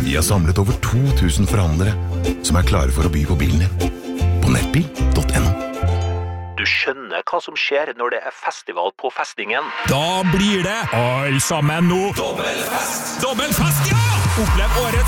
Vi har samlet over 2000 forhandlere som klare for å by på bilen din. På nettbil.no. Du skjønner hva som skjer når det festival på festningen. Da blir det alle sammen nå. Dobbelfest, ja! Opplev årets